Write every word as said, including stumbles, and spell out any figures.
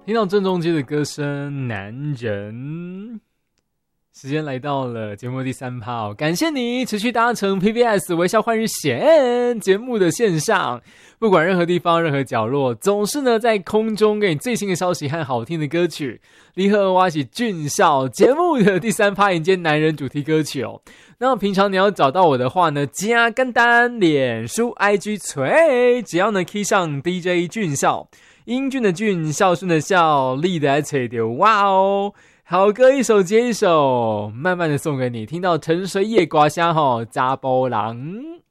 听到郑中基的歌声《男人》，时间来到了节目的第三趴哦，感谢你持续搭乘 P B S 微笑换日线节目的线上，不管任何地方任何角落，总是呢在空中给你最新的消息和好听的歌曲。离合挖起俊少节目的第三趴迎接男人主题歌曲哦。那平常你要找到我的话呢，加简单，脸书 I G 锤，只要呢 key 上 D J 俊少，英俊的俊，孝顺的孝，力的来吹的哇哦。好歌一首接一首，慢慢的送给你，听到沉水夜刮虾吼，查甫人。